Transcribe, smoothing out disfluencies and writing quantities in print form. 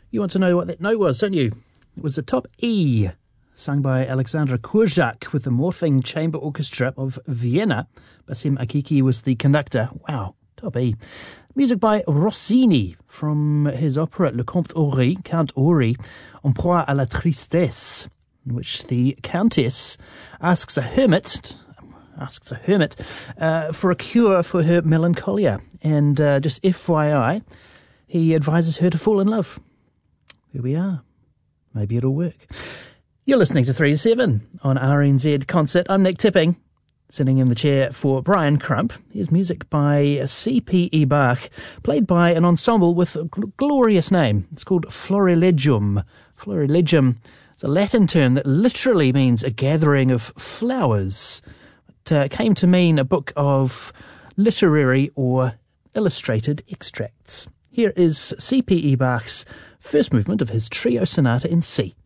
You want to know what that note was, don't you? It was the top E, sung by Alexandra Korczak with the Morphing Chamber Orchestra of Vienna. Basim Akiki was the conductor. Wow, top E. Music by Rossini from his opera Le Comte Ory, Count Ory, En proie à la tristesse, in which the Countess asks a hermit for a cure for her melancholia. And just FYI, he advises her to fall in love. Here we are. Maybe it'll work. You're listening to 3-7 on RNZ Concert. I'm Nick Tipping, sitting in the chair for Brian Crump. Here's music by C.P.E. Bach, played by an ensemble with a glorious name. It's called Florilegium. Florilegium is a Latin term that literally means a gathering of flowers. It came to mean a book of literary or illustrated extracts. Here is C.P.E. Bach's first movement of his trio sonata in C.